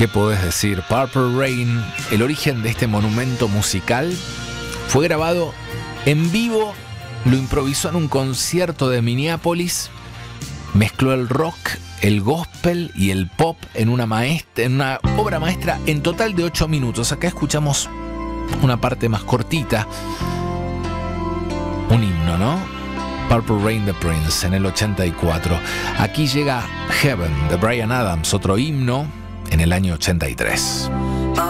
¿Qué podés decir? Purple Rain, el origen de este monumento musical, fue grabado en vivo, lo improvisó en un concierto de Minneapolis, mezcló el rock, el gospel y el pop en una obra maestra en total de 8 minutos. Acá escuchamos una parte más cortita, un himno, ¿no? Purple Rain de Prince en el 84. Aquí llega Heaven de Bryan Adams, otro himno, en el año 83.